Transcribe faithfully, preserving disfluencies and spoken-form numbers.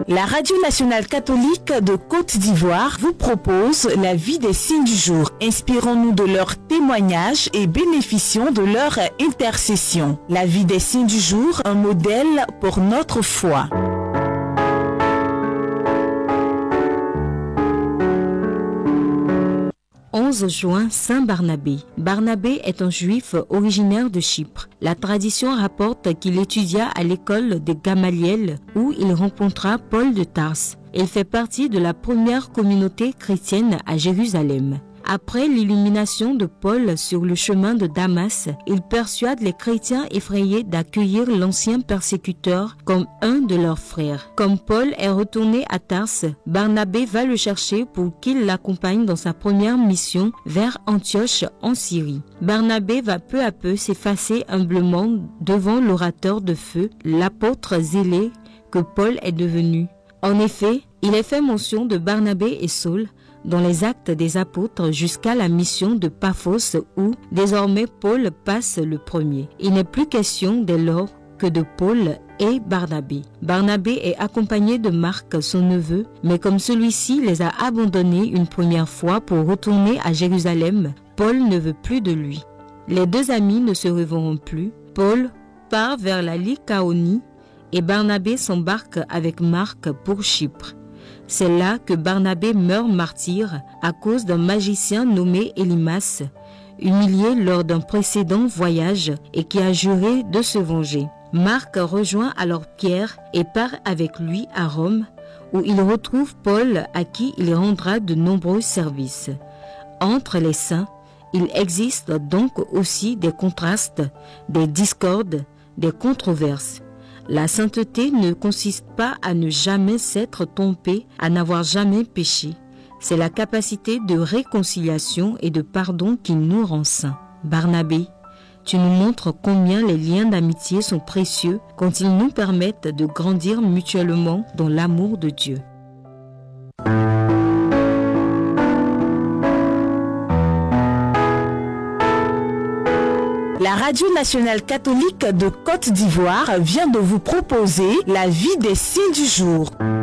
La Radio nationale catholique de Côte d'Ivoire vous propose la vie des signes du jour. Inspirons-nous de leurs témoignages et bénéficions de leur intercession. La vie des signes du jour, un modèle pour notre foi. onze juin, Saint Barnabé. Barnabé est un juif originaire de Chypre. La tradition rapporte qu'il étudia à l'école de Gamaliel où il rencontra Paul de Tarse. Il fait partie de la première communauté chrétienne à Jérusalem. Après l'illumination de Paul sur le chemin de Damas, il persuade les chrétiens effrayés d'accueillir l'ancien persécuteur comme un de leurs frères. Comme Paul est retourné à Tarse, Barnabé va le chercher pour qu'il l'accompagne dans sa première mission vers Antioche en Syrie. Barnabé va peu à peu s'effacer humblement devant l'orateur de feu, l'apôtre zélé que Paul est devenu. En effet, il est fait mention de Barnabé et Saul dans les Actes des Apôtres jusqu'à la mission de Paphos où désormais Paul passe le premier. Il n'est plus question dès lors que de Paul et Barnabé. Barnabé est accompagné de Marc, son neveu, mais comme celui-ci les a abandonnés une première fois pour retourner à Jérusalem, Paul ne veut plus de lui. Les deux amis ne se reverront plus. Paul part vers la Lycaonie et Barnabé s'embarque avec Marc pour Chypre. C'est là que Barnabé meurt martyr à cause d'un magicien nommé Élymas, humilié lors d'un précédent voyage et qui a juré de se venger. Marc rejoint alors Pierre et part avec lui à Rome, où il retrouve Paul à qui il rendra de nombreux services. Entre les saints, il existe donc aussi des contrastes, des discordes, des controverses. La sainteté ne consiste pas à ne jamais s'être trompé, à n'avoir jamais péché. C'est la capacité de réconciliation et de pardon qui nous rend saints. Barnabé, tu nous montres combien les liens d'amitié sont précieux quand ils nous permettent de grandir mutuellement dans l'amour de Dieu. La Radio nationale catholique de Côte d'Ivoire vient de vous proposer la vie des signes du jour.